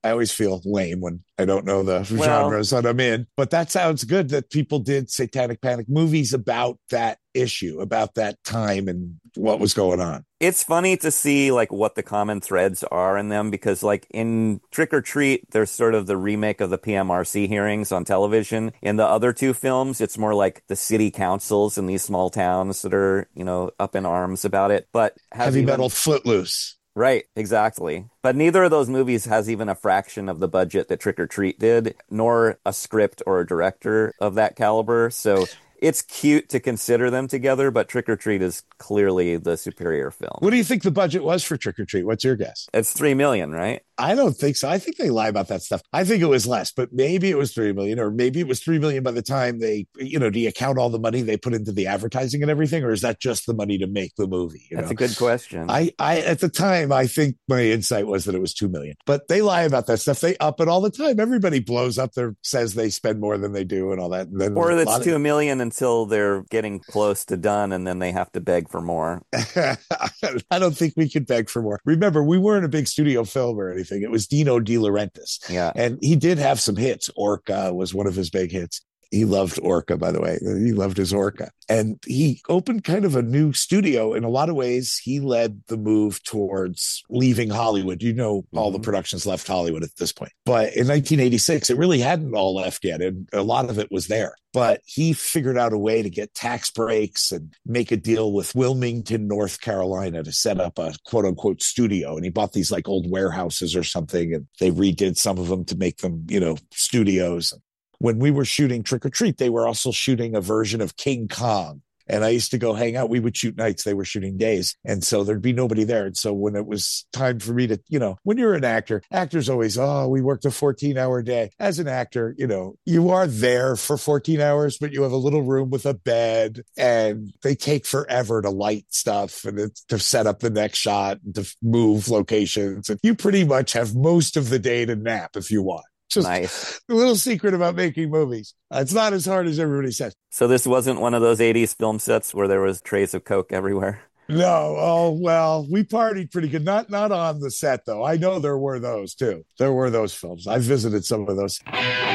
I always feel lame when I don't know the Well, genres that I'm in. But that sounds good that people did Satanic Panic movies about that issue, about that time and what was going on. it's funny to see like what the common threads are in them because like in Trick or Treat, there's sort of the remake of the PMRC hearings on television. In the other two films, it's more like the city councils in these small towns that are, up in arms about it. But has Heavy Metal even Footloose. right, exactly. But neither of those movies has even a fraction of the budget that Trick or Treat did, nor a script or a director of that caliber. So it's cute to consider them together, but Trick or Treat is clearly the superior What film. do you think the budget was for Trick or Treat? What's your guess? It's 3 million, right? I don't think so. I think they lie about that stuff. I think it was less, but maybe it was 3 million, or maybe it was 3 million by the time they, do you count all the money they put into the advertising and everything, or is that just the money to make the movie? That's a good question. At the time, I think my insight was that it was 2 million, but they lie about that stuff. They up it all the time. Everybody blows up says they spend more than they do and all that. And then Or a that's lot of, 2 million until they're getting close to done and then they have to beg for more. I don't think we could beg for more. Remember, we weren't a big studio film or anything. It was Dino De Laurentiis. Yeah. And he did have some hits. Orca was one of his big hits. He loved Orca, by the way. He loved his Orca. And he opened kind of a new studio. In a lot of ways, he led the move towards leaving Hollywood. All the productions left Hollywood at this point. But in 1986, it really hadn't all left yet. And a lot of it was there. But he figured out a way to get tax breaks and make a deal with Wilmington, North Carolina to set up a quote unquote studio. And he bought these like old warehouses or something. And they redid some of them to make them, studios. When we were shooting Trick or Treat, they were also shooting a version of King Kong. And I used to go hang out. We would shoot nights. They were shooting days. And so there'd be nobody there. And so when it was time for me to, when you're an actor, actors always, we worked a 14-hour day. As an actor, you are there for 14 hours, but you have a little room with a bed and they take forever to light stuff and to set up the next shot and to move locations. And you pretty much have most of the day to nap if you want. Just Nice. a little secret about making movies. It's not as hard as everybody says. So this wasn't one of those 80s film sets where there was trays of Coke everywhere. No, oh well, we partied pretty good. Not on the set though. I know there were those too. There were those films. I visited some of those.